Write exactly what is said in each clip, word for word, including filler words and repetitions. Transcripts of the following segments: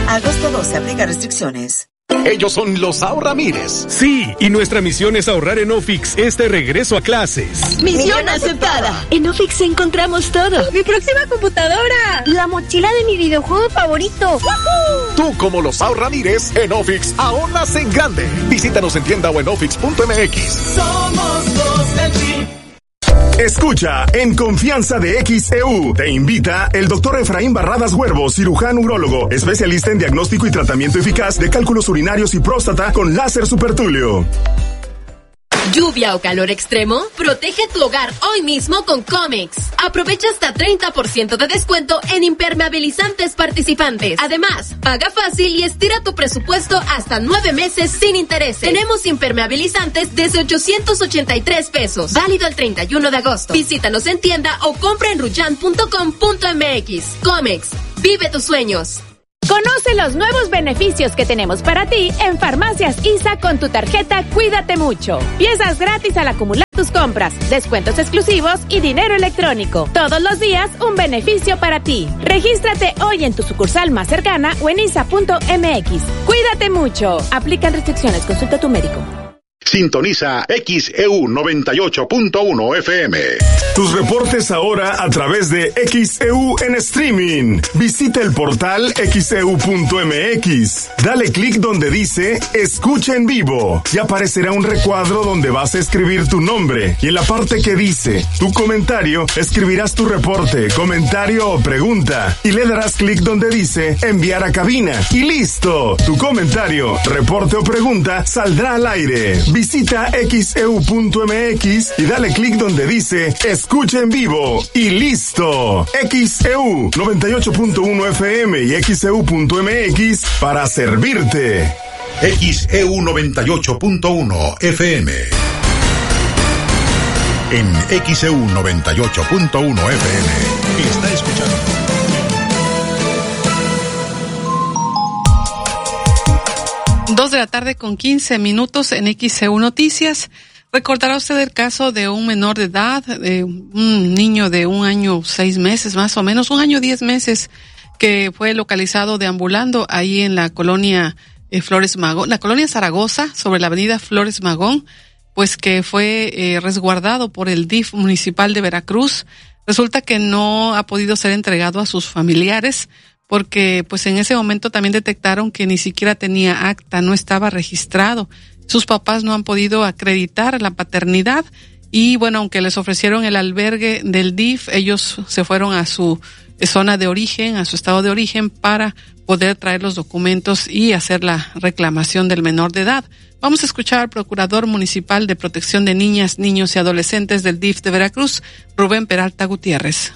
Agosto doce, aplica restricciones. Ellos son los Ahorramires. Sí, y nuestra misión es ahorrar en Ofix este regreso a clases. ¡Misión aceptada! En Ofix encontramos todo. ¡Mi próxima computadora! ¡La mochila de mi videojuego favorito! ¡Woohoo! Tú, como los Ahorramires, en Ofix ahorras en grande. Visítanos en tienda o en ofix punto m x. Somos los del team. Escucha En Confianza de X E U. Te invita el doctor Efraín Barradas Huervo, cirujano urólogo, especialista en diagnóstico y tratamiento eficaz de cálculos urinarios y próstata con láser supertulio. ¿Lluvia o calor extremo? Protege tu hogar hoy mismo con Comex. Aprovecha hasta treinta por ciento de descuento en impermeabilizantes participantes. Además, paga fácil y estira tu presupuesto hasta nueve meses sin intereses. Tenemos impermeabilizantes desde ochocientos ochenta y tres pesos. Válido el treinta y uno de agosto. Visítanos en tienda o compra en ruyan punto com punto m x. Comex. Vive tus sueños. Conoce los nuevos beneficios que tenemos para ti en Farmacias I S A con tu tarjeta Cuídate Mucho. Piezas gratis al acumular tus compras, descuentos exclusivos y dinero electrónico. Todos los días un beneficio para ti. Regístrate hoy en tu sucursal más cercana o en I S A punto m x. Cuídate mucho. Aplican restricciones. Consulta a tu médico. Sintoniza X E U noventa y ocho punto uno F M. Tus reportes ahora a través de X E U en streaming. Visita el portal x e u punto m x. Dale clic donde dice Escucha en vivo y aparecerá un recuadro donde vas a escribir tu nombre. Y en la parte que dice Tu comentario, escribirás tu reporte, comentario o pregunta. Y le darás clic donde dice Enviar a cabina. Y listo. Tu comentario, reporte o pregunta saldrá al aire. Visita x e u punto m x y dale clic donde dice Escucha en vivo y listo. X E U noventa y ocho punto uno F M y x e u punto m x para servirte. X E U noventa y ocho punto uno F M. En X E U noventa y ocho punto uno F M está escuchando Dos de la tarde con quince minutos en X E U Noticias. Recordará usted el caso de un menor de edad, de un niño de un año seis meses más o menos, un año diez meses, que fue localizado deambulando ahí en la colonia eh, Flores Magón, la colonia Zaragoza, sobre la avenida Flores Magón, pues que fue eh, resguardado por el D I F municipal de Veracruz. Resulta que no ha podido ser entregado a sus familiares, porque pues en ese momento también detectaron que ni siquiera tenía acta, no estaba registrado. Sus papás no han podido acreditar la paternidad y bueno, aunque les ofrecieron el albergue del D I F, ellos se fueron a su zona de origen, a su estado de origen para poder traer los documentos y hacer la reclamación del menor de edad. Vamos a escuchar al Procurador Municipal de Protección de Niñas, Niños y Adolescentes del D I F de Veracruz, Rubén Peralta Gutiérrez.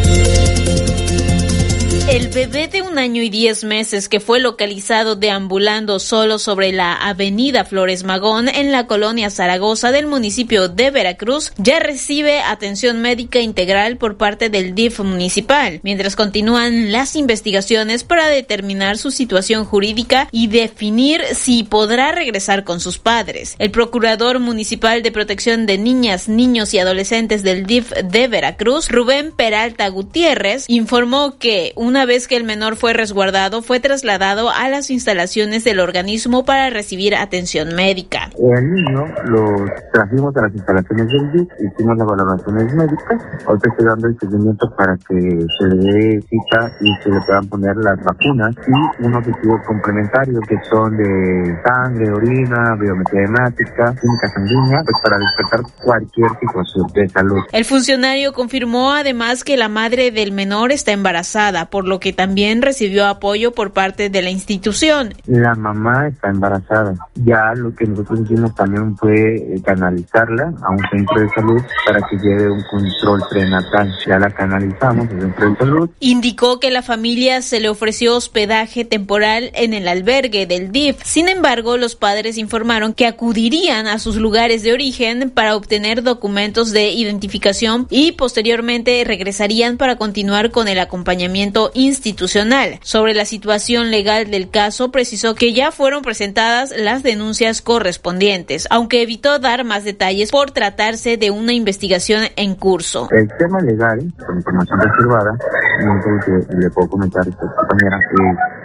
El bebé de un año y diez meses que fue localizado deambulando solo sobre la avenida Flores Magón en la colonia Zaragoza del municipio de Veracruz ya recibe atención médica integral por parte del D I F municipal, mientras continúan las investigaciones para determinar su situación jurídica y definir si podrá regresar con sus padres. El Procurador Municipal de Protección de Niñas, Niños y Adolescentes del D I F de Veracruz, Rubén Peralta Gutiérrez, informó que una Una vez que el menor fue resguardado, fue trasladado a las instalaciones del organismo para recibir atención médica. El niño lo trajimos a las instalaciones del D I F, hicimos las valoraciones médicas, ahorita estoy dando el seguimiento para que se le dé cita y se le puedan poner las vacunas y unos estudios complementarios que son de sangre, orina, biometría hemática, química sanguínea, pues para despertar cualquier situación de salud. El funcionario confirmó además que la madre del menor está embarazada, por lo que también recibió apoyo por parte de la institución. La mamá está embarazada. Ya lo que nosotros hicimos también fue canalizarla a un centro de salud para que lleve un control prenatal. Ya la canalizamos al centro de salud. Indicó que la familia se le ofreció hospedaje temporal en el albergue del D I F. Sin embargo, los padres informaron que acudirían a sus lugares de origen para obtener documentos de identificación y posteriormente regresarían para continuar con el acompañamiento institucional. Sobre la situación legal del caso, precisó que ya fueron presentadas las denuncias correspondientes, aunque evitó dar más detalles por tratarse de una investigación en curso. El tema legal, con información reservada, no sé si le puedo comentar a esta compañera, eh,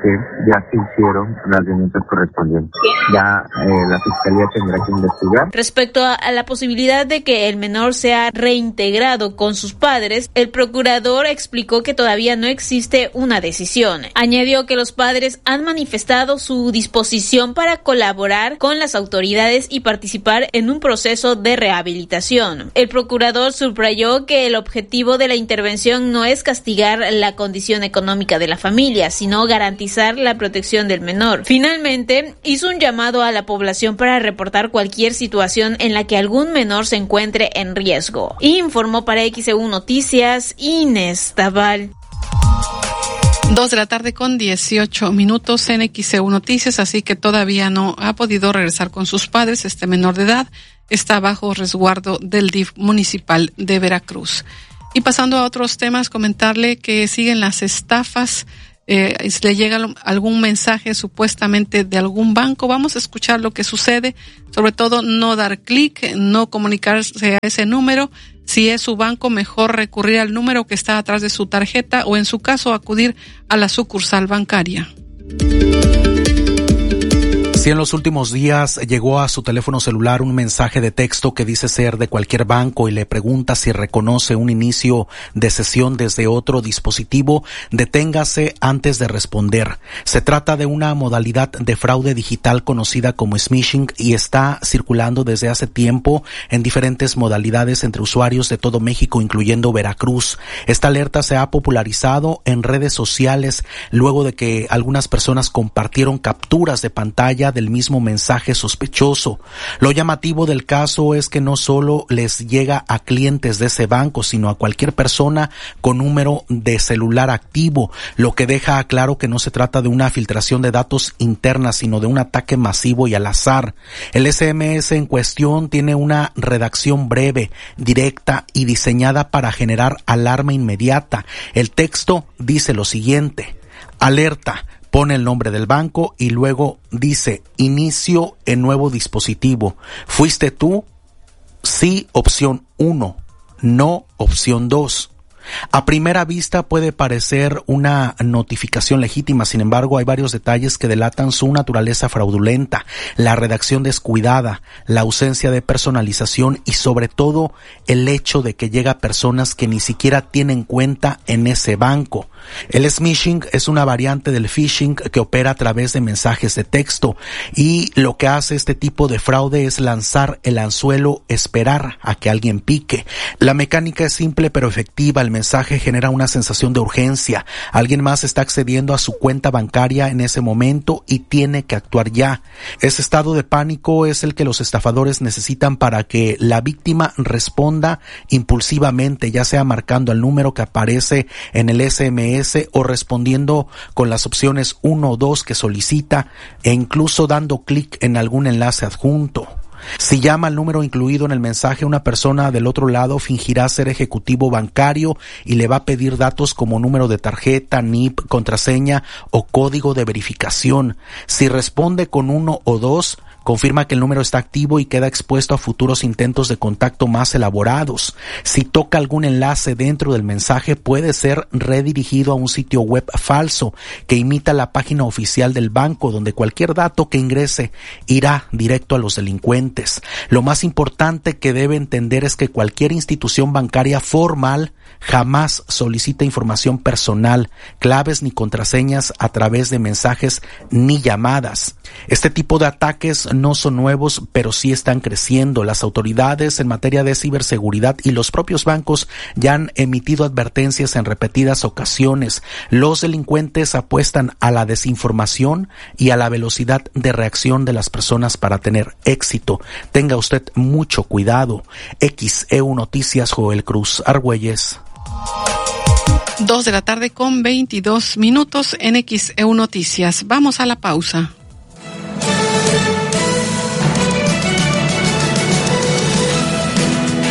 porque ya se hicieron las denuncias correspondientes. Ya eh, la Fiscalía tendrá que investigar. Respecto a, a la posibilidad de que el menor sea reintegrado con sus padres, el procurador explicó que todavía no existe una decisión. Añadió que los padres han manifestado su disposición para colaborar con las autoridades y participar en un proceso de rehabilitación. El procurador subrayó que el objetivo de la intervención no es castigar la condición económica de la familia, sino garantizar la protección del menor. Finalmente, hizo un llamado a la población para reportar cualquier situación en la que algún menor se encuentre en riesgo. Informó para X E U Noticias, Inés Tabal. Dos de la tarde con dieciocho minutos en X E U Noticias, así que todavía no ha podido regresar con sus padres. Este menor de edad está bajo resguardo del D I F municipal de Veracruz. Y pasando a otros temas, comentarle que siguen las estafas. Eh, si le llega algún mensaje supuestamente de algún banco, vamos a escuchar lo que sucede. Sobre todo, no dar clic, no comunicarse a ese número. Si es su banco, mejor recurrir al número que está atrás de su tarjeta o, en su caso, acudir a la sucursal bancaria. Si en los últimos días llegó a su teléfono celular un mensaje de texto que dice ser de cualquier banco y le pregunta si reconoce un inicio de sesión desde otro dispositivo, deténgase antes de responder. Se trata de una modalidad de fraude digital conocida como smishing y está circulando desde hace tiempo en diferentes modalidades entre usuarios de todo México, incluyendo Veracruz. Esta alerta se ha popularizado en redes sociales luego de que algunas personas compartieron capturas de pantalla del mismo mensaje sospechoso. Lo llamativo del caso es que no solo les llega a clientes de ese banco, sino a cualquier persona con número de celular activo, lo que deja claro que no se trata de una filtración de datos interna, sino de un ataque masivo y al azar. El S M S en cuestión tiene una redacción breve, directa y diseñada para generar alarma inmediata. El texto dice lo siguiente: alerta. Pone el nombre del banco y luego dice, inicio en nuevo dispositivo. ¿Fuiste tú? Sí, opción uno. No, opción dos. A primera vista puede parecer una notificación legítima, sin embargo hay varios detalles que delatan su naturaleza fraudulenta, la redacción descuidada, la ausencia de personalización y sobre todo el hecho de que llega a personas que ni siquiera tienen cuenta en ese banco. El smishing es una variante del phishing que opera a través de mensajes de texto y lo que hace este tipo de fraude es lanzar el anzuelo, esperar a que alguien pique. La mecánica es simple pero efectiva. El mensaje genera una sensación de urgencia. Alguien más está accediendo a su cuenta bancaria en ese momento y tiene que actuar ya. Ese estado de pánico es el que los estafadores necesitan para que la víctima responda impulsivamente, ya sea marcando el número que aparece en el S M S o respondiendo con las opciones uno o dos que solicita e incluso dando clic en algún enlace adjunto. Si llama al número incluido en el mensaje, una persona del otro lado fingirá ser ejecutivo bancario y le va a pedir datos como número de tarjeta, N I P, contraseña o código de verificación. Si responde con uno o dos, confirma que el número está activo y queda expuesto a futuros intentos de contacto más elaborados. Si toca algún enlace dentro del mensaje, puede ser redirigido a un sitio web falso que imita la página oficial del banco, donde cualquier dato que ingrese irá directo a los delincuentes. Lo más importante que debe entender es que cualquier institución bancaria formal jamás solicita información personal, claves ni contraseñas a través de mensajes ni llamadas. Este tipo de ataques no son nuevos, pero sí están creciendo. Las autoridades en materia de ciberseguridad y los propios bancos ya han emitido advertencias en repetidas ocasiones. Los delincuentes apuestan a la desinformación y a la velocidad de reacción de las personas para tener éxito. Tenga usted mucho cuidado. X E U Noticias, Joel Cruz Argüelles. Dos de la tarde con veintidós minutos en X E U Noticias. Vamos a la pausa.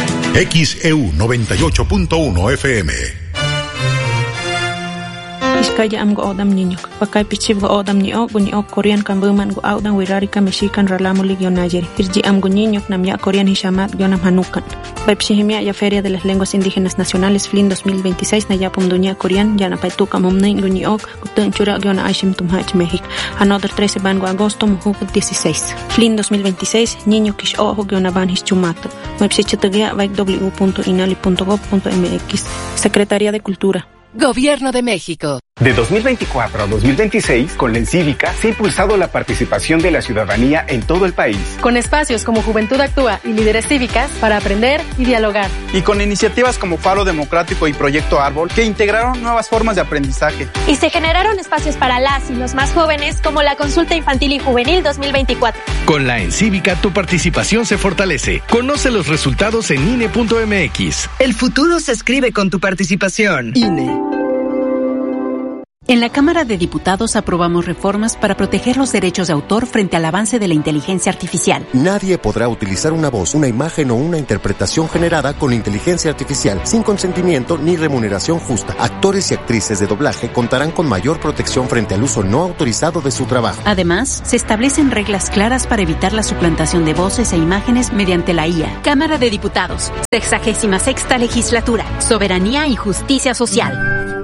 X E U noventa y ocho punto uno F M. Mis Vizcaya am go odam niño. Pakay pichib go odam ni o guni o Korean kan buman go audan wirari ka mexican ralamo ligionayeri. Irji am go niño nam ya Korean hishamat gionam hanukan. Baipshihimia ya Feria de las Lenguas Indígenas Nacionales F L I N dos mil veintiséis na ya pumduña Korean ya na paituka momnein guni o gutun chura giona aishim tumhach México. Another trece bango agosto mujuk dieciséis. F L I N dos mil veintiséis niño kish o giona ban hischumato. Baipshichatagia vaik w punto inali punto gov punto m x. Secretaría de Cultura. Gobierno de México. De dos mil veinticuatro a dos mil veintiséis, con la Encívica se ha impulsado la participación de la ciudadanía en todo el país. Con espacios como Juventud Actúa y Líderes Cívicas para aprender y dialogar. Y con iniciativas como Faro Democrático y Proyecto Árbol que integraron nuevas formas de aprendizaje. Y se generaron espacios para las y los más jóvenes como la Consulta Infantil y Juvenil dos mil veinticuatro. Con la Encívica tu participación se fortalece. Conoce los resultados en I N E punto m x. El futuro se escribe con tu participación. I N E. En la Cámara de Diputados aprobamos reformas para proteger los derechos de autor frente al avance de la inteligencia artificial. Nadie podrá utilizar una voz, una imagen o una interpretación generada con inteligencia artificial sin consentimiento ni remuneración justa. Actores y actrices de doblaje contarán con mayor protección frente al uso no autorizado de su trabajo. Además, se establecen reglas claras para evitar la suplantación de voces e imágenes mediante la I A. Cámara de Diputados, sexagésima sexta legislatura, soberanía y justicia social.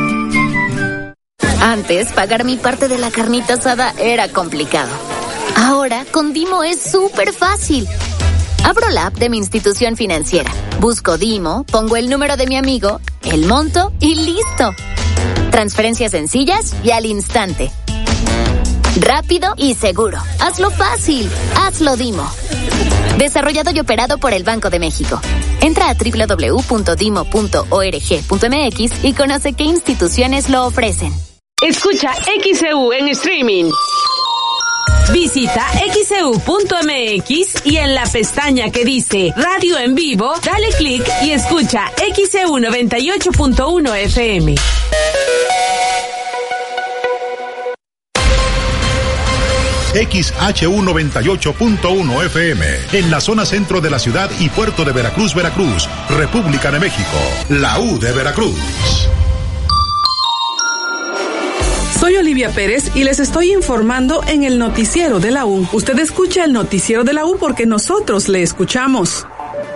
Antes, pagar mi parte de la carnita asada era complicado. Ahora, con Dimo es súper fácil. Abro la app de mi institución financiera, busco Dimo, pongo el número de mi amigo, el monto y listo. Transferencias sencillas y al instante. Rápido y seguro. Hazlo fácil. Hazlo Dimo. Desarrollado y operado por el Banco de México. Entra a doble u doble u doble u punto dimo punto org punto m x y conoce qué instituciones lo ofrecen. Escucha X E U en streaming. Visita x e u punto m x y en la pestaña que dice Radio en Vivo, dale clic y escucha X E U noventa y ocho punto uno F M. X H U noventa y ocho punto uno F M, en la zona centro de la ciudad y puerto de Veracruz, Veracruz, República de México, la U de Veracruz. Soy Olivia Pérez y les estoy informando en el noticiero de la U. Usted escucha el noticiero de la U porque nosotros le escuchamos.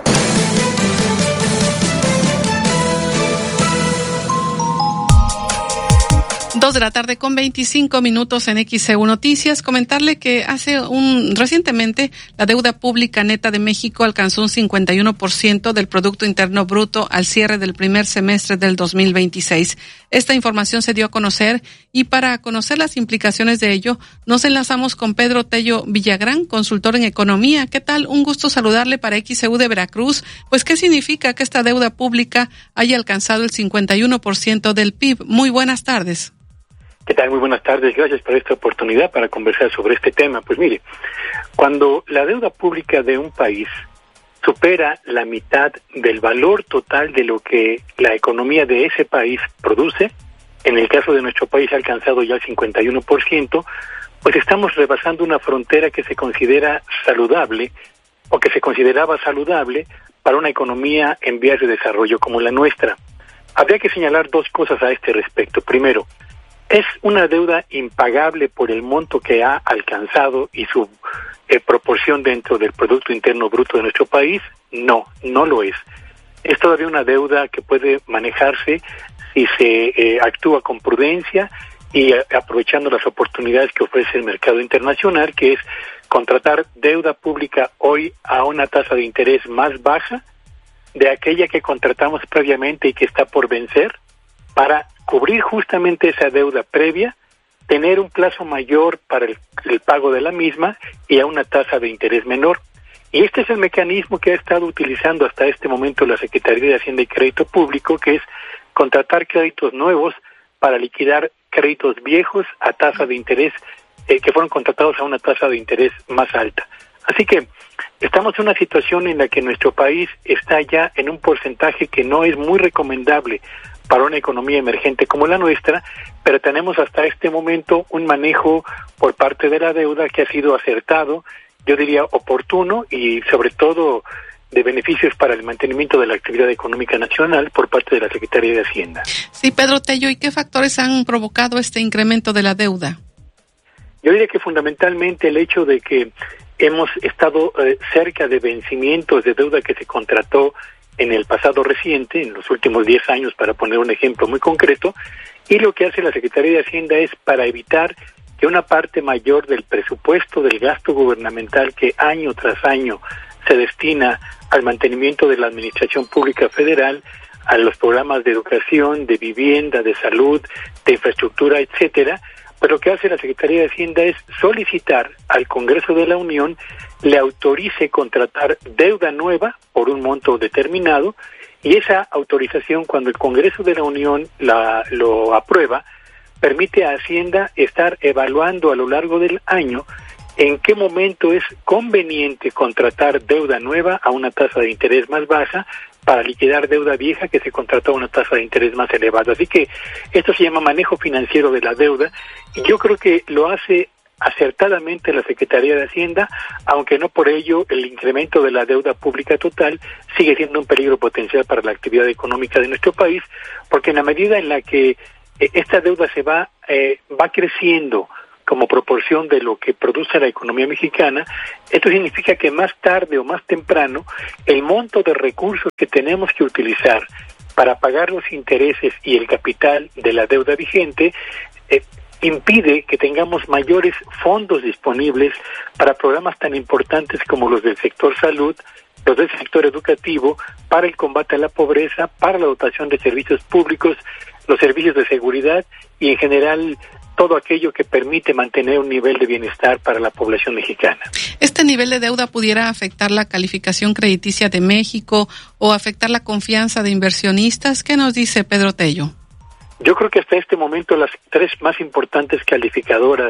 Dos de la tarde con veinticinco minutos en X E U Noticias. Comentarle que hace un, recientemente la deuda pública neta de México alcanzó un cincuenta y uno por ciento del Producto Interno Bruto al cierre del primer semestre del dos mil veintiséis. Esta información se dio a conocer y para conocer las implicaciones de ello, nos enlazamos con Pedro Tello Villagrán, consultor en economía. ¿Qué tal? Un gusto saludarle para X E U de Veracruz. Pues, ¿qué significa que esta deuda pública haya alcanzado el cincuenta y uno por ciento del P I B? Muy buenas tardes. ¿Qué tal? Muy buenas tardes. Gracias por esta oportunidad para conversar sobre este tema. Pues mire, cuando la deuda pública de un país supera la mitad del valor total de lo que la economía de ese país produce, en el caso de nuestro país ha alcanzado ya el cincuenta y uno por ciento, pues estamos rebasando una frontera que se considera saludable o que se consideraba saludable para una economía en vías de desarrollo como la nuestra. Habría que señalar dos cosas a este respecto. Primero, ¿es una deuda impagable por el monto que ha alcanzado y su eh, proporción dentro del Producto Interno Bruto de nuestro país? No, no lo es. Es todavía una deuda que puede manejarse si se eh, actúa con prudencia y eh, aprovechando las oportunidades que ofrece el mercado internacional, que es contratar deuda pública hoy a una tasa de interés más baja de aquella que contratamos previamente y que está por vencer, para cubrir justamente esa deuda previa, tener un plazo mayor para el, el pago de la misma y a una tasa de interés menor. Y este es el mecanismo que ha estado utilizando hasta este momento la Secretaría de Hacienda y Crédito Público, que es contratar créditos nuevos para liquidar créditos viejos a tasa de interés eh, que fueron contratados a una tasa de interés más alta. Así que estamos en una situación en la que nuestro país está ya en un porcentaje que no es muy recomendable para una economía emergente como la nuestra, pero tenemos hasta este momento un manejo por parte de la deuda que ha sido acertado, yo diría oportuno y sobre todo de beneficios para el mantenimiento de la actividad económica nacional por parte de la Secretaría de Hacienda. Sí, Pedro Tello, ¿y qué factores han provocado este incremento de la deuda? Yo diría que fundamentalmente el hecho de que hemos estado eh, cerca de vencimientos de deuda que se contrató en el pasado reciente, en los últimos diez años, para poner un ejemplo muy concreto, y lo que hace la Secretaría de Hacienda es para evitar que una parte mayor del presupuesto del gasto gubernamental que año tras año se destina al mantenimiento de la Administración Pública Federal, a los programas de educación, de vivienda, de salud, de infraestructura, etcétera, pues lo que hace la Secretaría de Hacienda es solicitar al Congreso de la Unión le autorice contratar deuda nueva por un monto determinado, y esa autorización, cuando el Congreso de la Unión la, lo aprueba, permite a Hacienda estar evaluando a lo largo del año en qué momento es conveniente contratar deuda nueva a una tasa de interés más baja para liquidar deuda vieja que se contrató a una tasa de interés más elevada. Así que esto se llama manejo financiero de la deuda, y yo creo que lo hace acertadamente la Secretaría de Hacienda, aunque no por ello el incremento de la deuda pública total sigue siendo un peligro potencial para la actividad económica de nuestro país, porque en la medida en la que eh, esta deuda se va eh, va creciendo como proporción de lo que produce la economía mexicana, esto significa que más tarde o más temprano el monto de recursos que tenemos que utilizar para pagar los intereses y el capital de la deuda vigente eh, impide que tengamos mayores fondos disponibles para programas tan importantes como los del sector salud, los del sector educativo, para el combate a la pobreza, para la dotación de servicios públicos, los servicios de seguridad y en general todo aquello que permite mantener un nivel de bienestar para la población mexicana. ¿Este nivel de deuda pudiera afectar la calificación crediticia de México o afectar la confianza de inversionistas? ¿Qué nos dice Pedro Tello? Yo creo que hasta este momento las tres más importantes calificadoras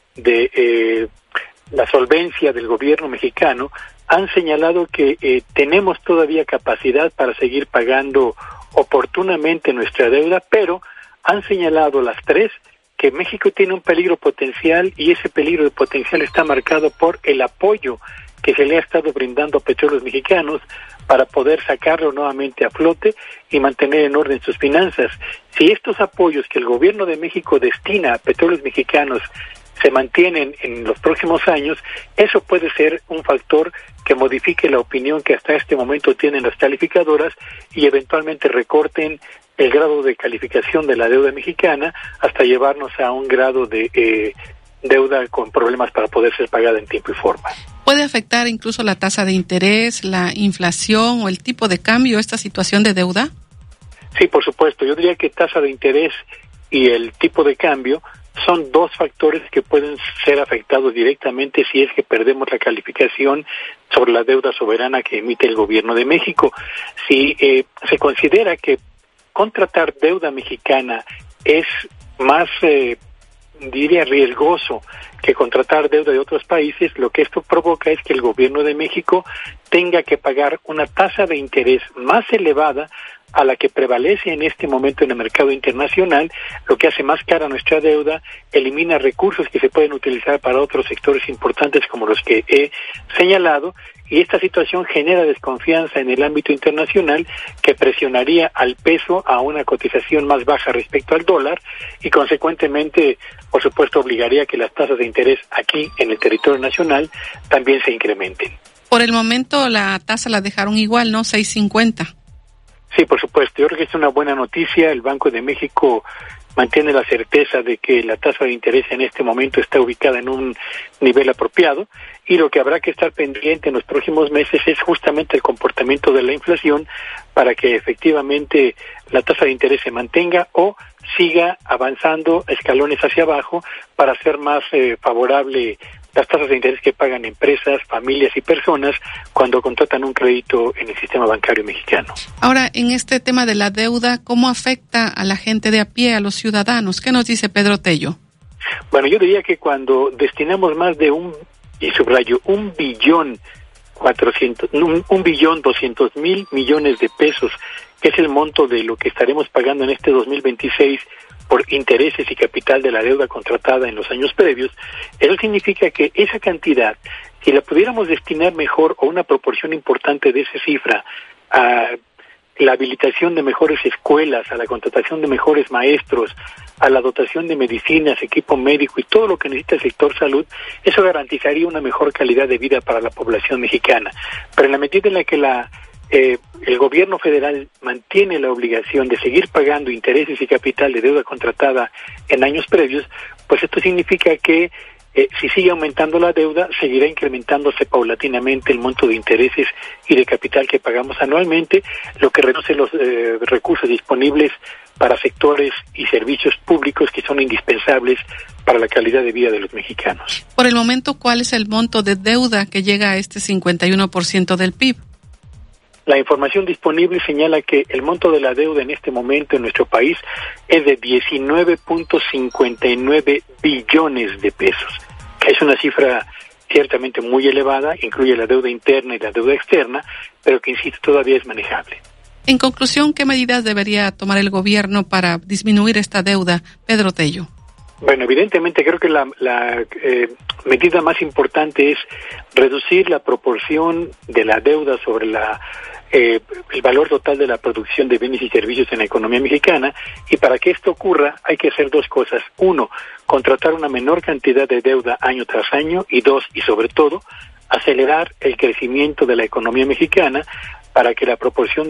de eh, la solvencia del gobierno mexicano han señalado que eh, tenemos todavía capacidad para seguir pagando oportunamente nuestra deuda, pero han señalado las tres que México tiene un peligro potencial, y ese peligro de potencial está marcado por el apoyo que se le ha estado brindando a Petróleos Mexicanos para poder sacarlo nuevamente a flote y mantener en orden sus finanzas. Si estos apoyos que el gobierno de México destina a Petróleos Mexicanos se mantienen en los próximos años, eso puede ser un factor que modifique la opinión que hasta este momento tienen las calificadoras y eventualmente recorten el grado de calificación de la deuda mexicana hasta llevarnos a un grado de eh, deuda con problemas para poder ser pagada en tiempo y forma. ¿Puede afectar incluso la tasa de interés, la inflación o el tipo de cambio esta situación de deuda? Sí, por supuesto. Yo diría que tasa de interés y el tipo de cambio son dos factores que pueden ser afectados directamente si es que perdemos la calificación sobre la deuda soberana que emite el gobierno de México. Si eh, se considera que contratar deuda mexicana es más, eh, diría, riesgoso que contratar deuda de otros países, lo que esto provoca es que el gobierno de México tenga que pagar una tasa de interés más elevada a la que prevalece en este momento en el mercado internacional, lo que hace más cara nuestra deuda, elimina recursos que se pueden utilizar para otros sectores importantes como los que he señalado, y esta situación genera desconfianza en el ámbito internacional que presionaría al peso a una cotización más baja respecto al dólar y consecuentemente, por supuesto, obligaría a que las tasas de interés aquí en el territorio nacional también se incrementen. Por el momento la tasa la dejaron igual, ¿no? seis cincuenta. Sí, por supuesto. Yo creo que es una buena noticia. El Banco de México mantiene la certeza de que la tasa de interés en este momento está ubicada en un nivel apropiado, y lo que habrá que estar pendiente en los próximos meses es justamente el comportamiento de la inflación para que efectivamente la tasa de interés se mantenga o siga avanzando escalones hacia abajo para hacer más eh, favorable las tasas de interés que pagan empresas, familias y personas cuando contratan un crédito en el sistema bancario mexicano. Ahora, en este tema de la deuda, ¿cómo afecta a la gente de a pie, a los ciudadanos? ¿Qué nos dice Pedro Tello? Bueno, yo diría que cuando destinamos más de un, y subrayo, un billón cuatrocientos, un, un billón doscientos mil millones de pesos, que es el monto de lo que estaremos pagando en este dos mil veintiséis por intereses y capital de la deuda contratada en los años previos, eso significa que esa cantidad si la pudiéramos destinar mejor o una proporción importante de esa cifra a la habilitación de mejores escuelas, a la contratación de mejores maestros, a la dotación de medicinas, equipo médico y todo lo que necesita el sector salud, eso garantizaría una mejor calidad de vida para la población mexicana. Pero en la medida en la que la eh, el gobierno federal mantiene la obligación de seguir pagando intereses y capital de deuda contratada en años previos, pues esto significa que Eh, si sigue aumentando la deuda, seguirá incrementándose paulatinamente el monto de intereses y de capital que pagamos anualmente, lo que reduce los eh, recursos disponibles para sectores y servicios públicos que son indispensables para la calidad de vida de los mexicanos. Por el momento, ¿cuál es el monto de deuda que llega a este cincuenta y uno por ciento del P I B? La información disponible señala que el monto de la deuda en este momento en nuestro país es de diecinueve punto cincuenta y nueve billones de pesos, que es una cifra ciertamente muy elevada, incluye la deuda interna y la deuda externa, pero que, insisto, todavía es manejable. En conclusión, ¿qué medidas debería tomar el gobierno para disminuir esta deuda, Pedro Tello? Bueno, evidentemente creo que la, la eh, medida más importante es reducir la proporción de la deuda sobre la eh, el valor total de la producción de bienes y servicios en la economía mexicana, y para que esto ocurra hay que hacer dos cosas. Uno, contratar una menor cantidad de deuda año tras año, y dos, y sobre todo, acelerar el crecimiento de la economía mexicana para que la proporción